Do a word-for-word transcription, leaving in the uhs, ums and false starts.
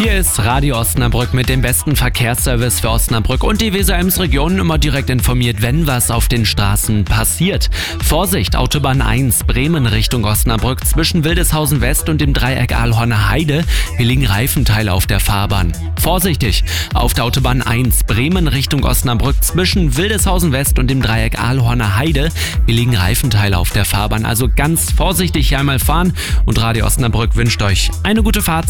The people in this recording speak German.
Hier ist Radio Osnabrück mit dem besten Verkehrsservice für Osnabrück und die Weser-Ems-Region, immer direkt informiert, wenn was auf den Straßen passiert. Vorsicht, Autobahn eins, Bremen Richtung Osnabrück zwischen Wildeshausen West und dem Dreieck Ahlhorner Heide. Hier liegen Reifenteile auf der Fahrbahn. Vorsichtig, auf der Autobahn eins, Bremen Richtung Osnabrück zwischen Wildeshausen West und dem Dreieck Ahlhorner Heide. Hier liegen Reifenteile auf der Fahrbahn, also ganz vorsichtig hier einmal fahren und Radio Osnabrück wünscht euch eine gute Fahrt.